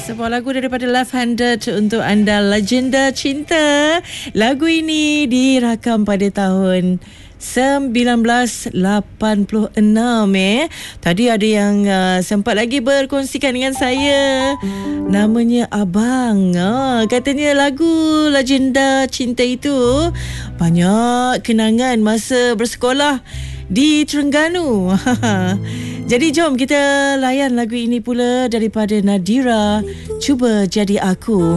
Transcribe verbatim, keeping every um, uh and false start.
Sebuah lagu daripada Left Handed untuk anda, Legenda Cinta. Lagu ini dirakam pada tahun sembilan belas lapan puluh enam eh. Tadi ada yang uh, sempat lagi berkongsikan dengan saya. Namanya Abang. Ah, katanya lagu Legenda Cinta itu banyak kenangan masa bersekolah di Terengganu. Jadi jom kita layan lagu ini pula daripada Nadira, Cuba Jadi Aku.